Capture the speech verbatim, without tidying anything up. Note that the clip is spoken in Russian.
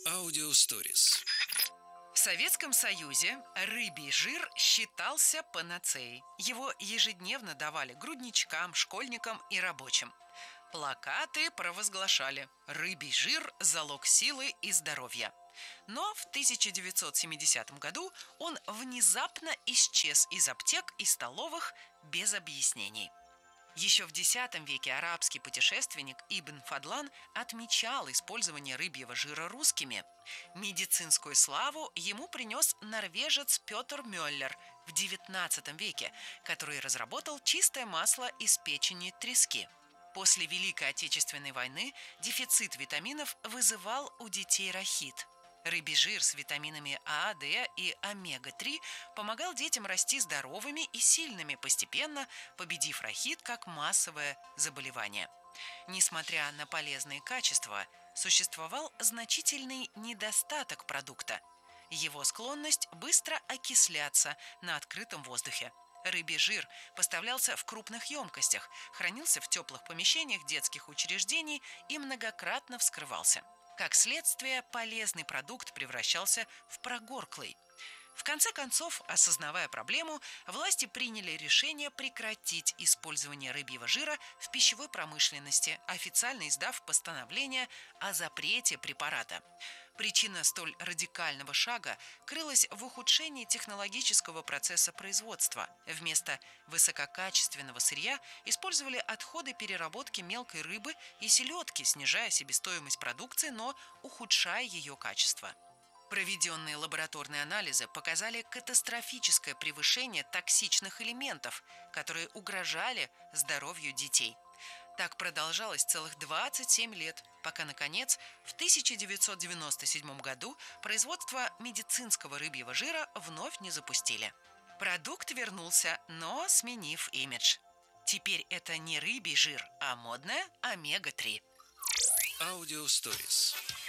Аудиосторис. В Советском Союзе рыбий жир считался панацеей. Его ежедневно давали грудничкам, школьникам и рабочим. Плакаты провозглашали: рыбий жир – залог силы и здоровья. Но в тысяча девятьсот семидесятом году он внезапно исчез из аптек и столовых без объяснений. Еще в десятом веке арабский путешественник Ибн Фадлан отмечал использование рыбьего жира русскими. Медицинскую славу ему принес норвежец Петр Мёллер в девятнадцатом веке, который разработал чистое масло из печени трески. После Великой Отечественной войны дефицит витаминов вызывал у детей рахит. Рыбий жир с витаминами А, Д и омега три помогал детям расти здоровыми и сильными, постепенно победив рахит как массовое заболевание. Несмотря на полезные качества, существовал значительный недостаток продукта – его склонность быстро окисляться на открытом воздухе. Рыбий жир поставлялся в крупных емкостях, хранился в теплых помещениях детских учреждений и многократно вскрывался. Как следствие, полезный продукт превращался в прогорклый. В конце концов, осознавая проблему, власти приняли решение прекратить использование рыбьего жира в пищевой промышленности, официально издав постановление о запрете препарата. Причина столь радикального шага крылась в ухудшении технологического процесса производства. Вместо высококачественного сырья использовали отходы переработки мелкой рыбы и селедки, снижая себестоимость продукции, но ухудшая ее качество. Проведенные лабораторные анализы показали катастрофическое превышение токсичных элементов, которые угрожали здоровью детей. Так продолжалось целых двадцать семь лет, пока, наконец, в тысяча девятьсот девяносто седьмом году производство медицинского рыбьего жира вновь не запустили. Продукт вернулся, но сменив имидж. Теперь это не рыбий жир, а модная омега три. Аудиосторис.